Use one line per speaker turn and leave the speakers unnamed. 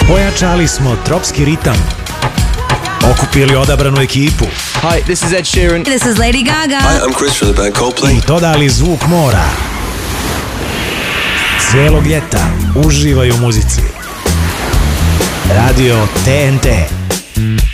Pojačali smo tropski ritam. Okupili odabranu ekipu.
Hi, this is Ed Sheeran.
This is Lady Gaga.
Hi, I'm Chris from the band Coldplay.
I dodali zvuk mora. Cijelog ljeta uživaj u muzici. Radio TNT.